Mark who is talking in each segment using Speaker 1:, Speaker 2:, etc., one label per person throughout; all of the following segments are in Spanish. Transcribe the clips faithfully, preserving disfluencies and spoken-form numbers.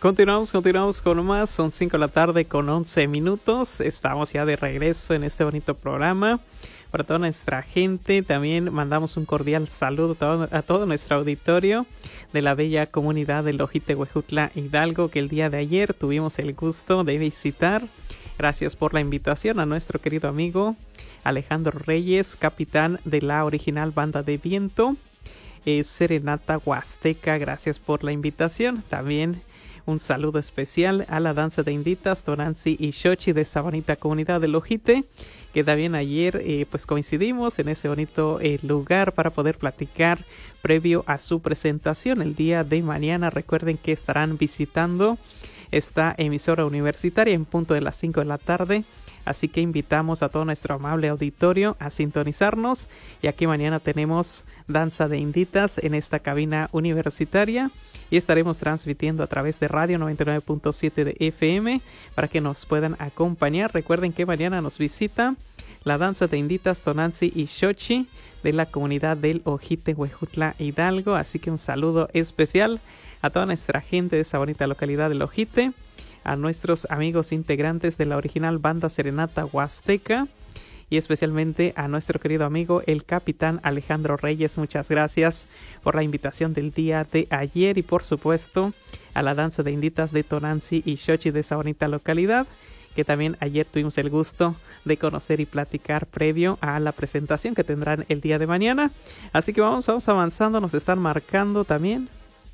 Speaker 1: Continuamos, continuamos con más. Son cinco de la tarde con once minutos. Estamos ya de regreso en este bonito programa. Para toda nuestra gente, también mandamos un cordial saludo a todo, a todo nuestro auditorio de la bella comunidad de Lojite, Huejutla, Hidalgo, que el día de ayer tuvimos el gusto de visitar. Gracias por la invitación a nuestro querido amigo Alejandro Reyes, capitán de la original banda de viento, eh, Serenata Huasteca. Gracias por la invitación. También un saludo especial a la danza de inditas Tonantzin y Xochitl de esa bonita comunidad de Lojite, que también ayer eh, pues coincidimos en ese bonito eh, lugar para poder platicar previo a su presentación el día de mañana. Recuerden que estarán visitando esta emisora universitaria en punto de las cinco de la tarde. Así que invitamos a todo nuestro amable auditorio a sintonizarnos. Y aquí mañana tenemos danza de inditas en esta cabina universitaria. Y estaremos transmitiendo a través de radio noventa y nueve punto siete de F M para que nos puedan acompañar. Recuerden que mañana nos visita la danza de inditas Tonantzin y Xochitl de la comunidad del Ojite, Huejutla, Hidalgo. Así que un saludo especial a toda nuestra gente de esa bonita localidad del Ojite, a nuestros amigos integrantes de la original banda Serenata Huasteca y especialmente a nuestro querido amigo el capitán Alejandro Reyes. Muchas gracias por la invitación del día de ayer y por supuesto a la danza de inditas de Tonantzin y Xochitl de esa bonita localidad, que también ayer tuvimos el gusto de conocer y platicar previo a la presentación que tendrán el día de mañana. Así que vamos, vamos avanzando. Nos están marcando también.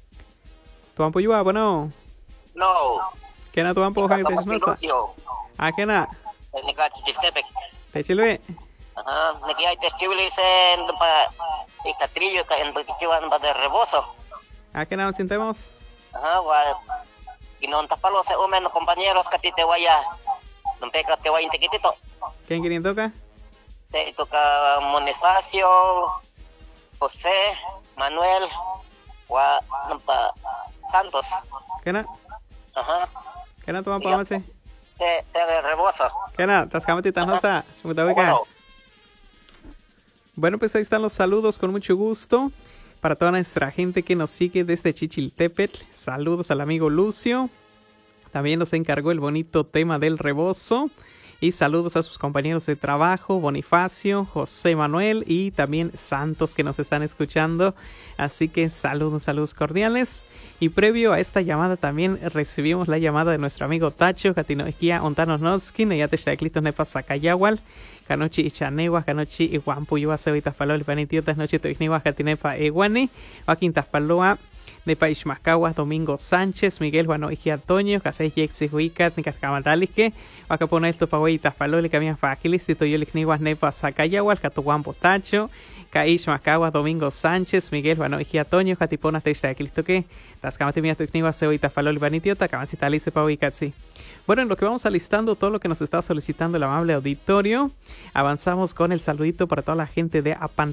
Speaker 1: ¿Tuampo yuwa? Bueno.
Speaker 2: No.
Speaker 1: Kena tuampo hang technosa. Ah, kena.
Speaker 2: Nika chichistepek.
Speaker 1: Techilwe.
Speaker 2: Ajá, niki hay testigos en pa ikatrillo ka en bakichiwan ba de reboso.
Speaker 1: Ah, kena sintemos.
Speaker 2: Ajá, wa inontapalo se umen compañeros katite waya. Numpeka te waya intekitito.
Speaker 1: ¿Quién quién toca?
Speaker 2: Te toca Bonifacio, José, Manuel, wa nampa Santos.
Speaker 1: Kena.
Speaker 2: Ajá.
Speaker 1: Kena tuampo hamase.
Speaker 2: Te te de reboso.
Speaker 1: Kena, taskamati tanosa. Shmutaweka. Bueno, pues ahí están los saludos con mucho gusto para toda nuestra gente que nos sigue desde Chichiltepetl. Saludos al amigo Lucio. También nos encargó el bonito tema del rebozo. Y saludos a sus compañeros de trabajo, Bonifacio, José Manuel y también Santos, que nos están escuchando. Así que saludos, saludos cordiales. Y previo a esta llamada también recibimos la llamada de nuestro amigo Tacho, Katinoikia Ontanos Notskin, Eyate Shaiklitos Nepa Sakayawal, Kanochi Ichanewa, Kanochi Iwampu Yuwa Sevitas Palol, Panitiotas Noche Toixniwa, Katinepa Eguani, Joaquintas Paloa, Nepa Ixmascahuas, Domingo Sánchez, Miguel Juano Ijia Toño, Casey Yexi Huicat, Nicascamatalique, Wacapona esto Pahuitas Palol, Camias Faquilis, Tito Yolicniwas Nepa Sakayawal, Catuguampo Tacho, Caish Macaguas, Domingo Sánchez, Miguel Juano Ijia Toño, Jatiponas Teisha Cristo que, Tascamatimias Toixniwas, Seoitas Palol, Vanitiota, Camasitalice Pahuicatsi. Bueno, en lo que vamos alistando todo lo que nos está solicitando el amable auditorio, avanzamos con el saludito para toda la gente de Apan